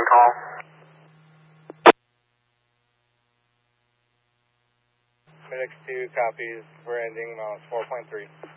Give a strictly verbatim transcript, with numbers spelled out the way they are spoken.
incoming call. FedEx two copies. We're ending miles four point three.